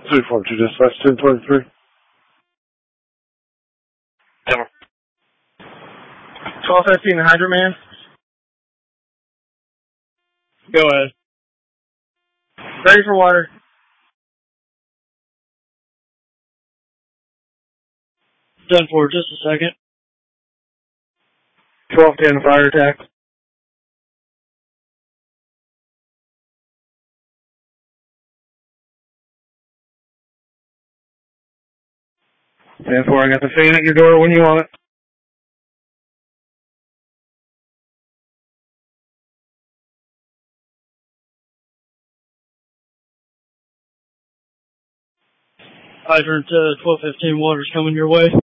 342 dispatch 1023. Never. 1215 Hydro Man. Go ahead. Ready for water. Done for just a second. 1210 fire attack. Therefore, I got the fan at your door when you want it. Hydrant 1215 water's coming your way.